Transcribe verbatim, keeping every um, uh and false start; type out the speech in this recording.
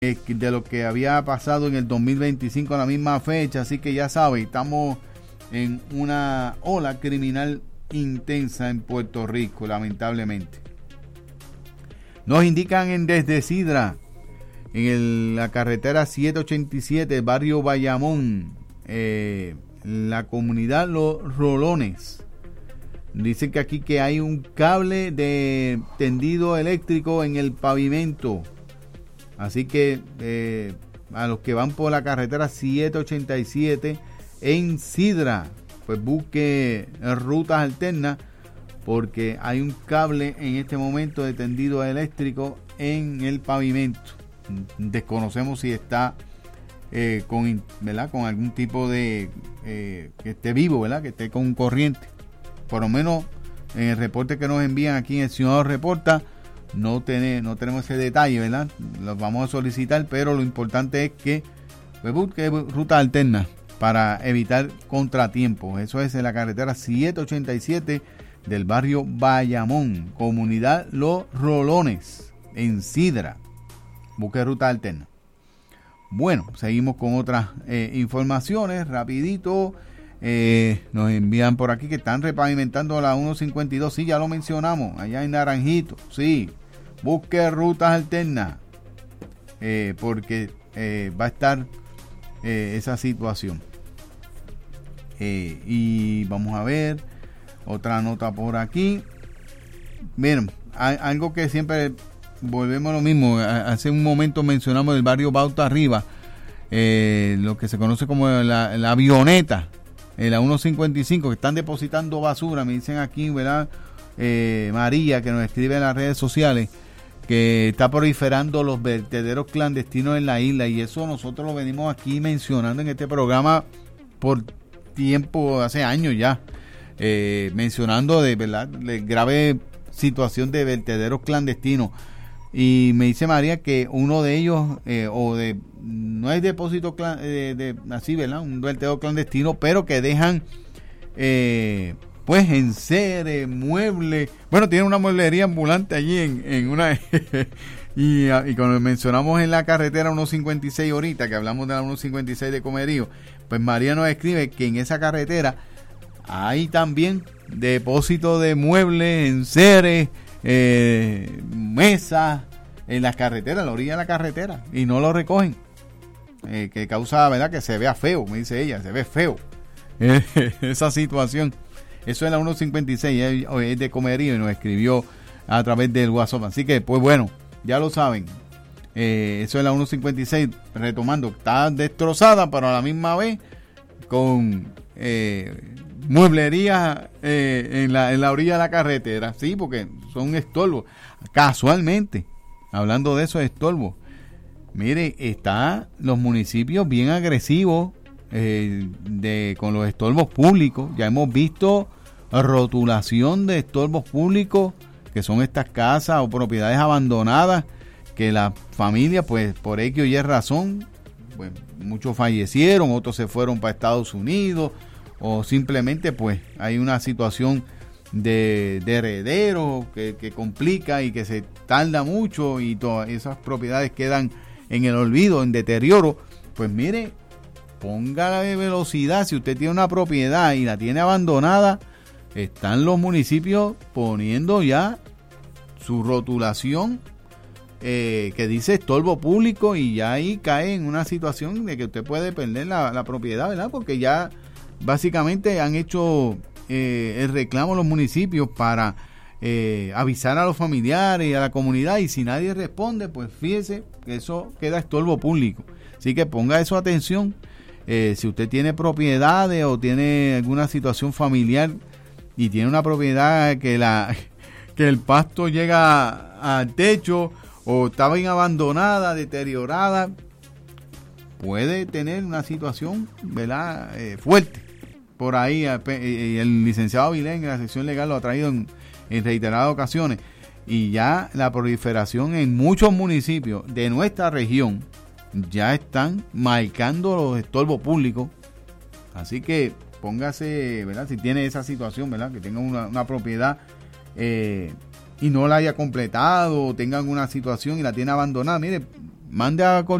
de lo que había pasado en el dos mil veinticinco a la misma fecha, así que ya saben, estamos en una ola criminal intensa en Puerto Rico, lamentablemente. Nos indican en Desde Sidra, en el, la carretera siete ochenta y siete, barrio Bayamón, eh, la comunidad Los Rolones. Dicen que aquí que hay un cable de tendido eléctrico en el pavimento. Así que eh, a los que van por la carretera siete ochenta y siete en Sidra, pues busque rutas alternas, porque hay un cable en este momento de tendido eléctrico en el pavimento. Desconocemos si está eh, con, ¿verdad? con algún tipo de eh, que esté vivo, ¿verdad? Que esté con corriente. Por lo menos en el reporte que nos envían aquí en el Ciudadano Reporta, no, tiene, no tenemos ese detalle, ¿verdad? Los vamos a solicitar, pero lo importante es que pues, busque rutas alternas para evitar contratiempos. Eso es en la carretera siete ochenta y siete del barrio Bayamón, comunidad Los Rolones, en Sidra. Busque ruta alterna. Bueno, seguimos con otras eh, informaciones, rapidito. Eh, nos envían por aquí que están repavimentando la ciento cincuenta y dos. Sí, ya lo mencionamos, allá en Naranjito. Sí, busque rutas alternas, eh, porque eh, va a estar eh, esa situación. Eh, y vamos a ver otra nota por aquí. Miren, hay algo que siempre volvemos a lo mismo. Hace un momento mencionamos el barrio Bauta Arriba, eh, lo que se conoce como la, la avioneta, eh, la ciento cincuenta y cinco, que están depositando basura. Me dicen aquí, ¿verdad? Eh, María, que nos escribe en las redes sociales, que está proliferando los vertederos clandestinos en la isla, y eso nosotros lo venimos aquí mencionando en este programa por tiempo, hace años ya, eh, mencionando de verdad la grave situación de vertederos clandestinos. Y me dice María que uno de ellos, eh, o de no hay depósito clan, eh, de, así, ¿verdad? Un vertedero clandestino, pero que dejan eh, pues enseres, muebles. Bueno, tiene una mueblería ambulante allí en, en una y, y cuando mencionamos en la carretera ciento cincuenta y seis ahorita, que hablamos de la ciento cincuenta y seis de Comerío, pues María nos escribe que en esa carretera hay también depósito de muebles, enseres, eh, mesas en las carreteras, en la orilla de la carretera, y no lo recogen, eh, que causa, ¿verdad?, que se vea feo, me dice ella, se ve feo eh, esa situación. Eso es la ciento cincuenta y seis, es de Comerío, y nos escribió a través del WhatsApp. Así que, pues bueno, ya lo saben. Eh, eso es la ciento cincuenta y seis, retomando, está destrozada, pero a la misma vez con eh, mueblerías eh, en, la, en la orilla de la carretera. Sí, porque son estorbos. Casualmente, hablando de esos estorbos, mire, están los municipios bien agresivos Eh, de con los estorbos públicos. Ya hemos visto rotulación de estorbos públicos, que son estas casas o propiedades abandonadas, que la familia, pues por X o Y razón, pues muchos fallecieron, otros se fueron para Estados Unidos, o simplemente pues hay una situación de, de heredero que, que complica y que se tarda mucho, y todas esas propiedades quedan en el olvido, en deterioro. Pues mire, ponga la velocidad. Si usted tiene una propiedad y la tiene abandonada, están los municipios poniendo ya su rotulación eh, que dice estorbo público, y ya ahí cae en una situación de que usted puede perder la, la propiedad, ¿verdad? Porque ya básicamente han hecho eh, el reclamo los municipios para eh, avisar a los familiares y a la comunidad, y si nadie responde, pues fíjese que eso queda estorbo público. Así que ponga eso atención. Eh, si usted tiene propiedades o tiene alguna situación familiar y tiene una propiedad que la que el pasto llega al techo, o está bien abandonada, deteriorada, puede tener una situación, ¿verdad?, eh, fuerte. Por ahí eh, el licenciado Avilén en la sección legal lo ha traído en, en reiteradas ocasiones, y ya la proliferación en muchos municipios de nuestra región ya están marcando los estorbos públicos. Así que póngase, ¿verdad?, si tiene esa situación, ¿verdad?, que tenga una, una propiedad eh, y no la haya completado, o tenga alguna situación y la tiene abandonada, mire, mande a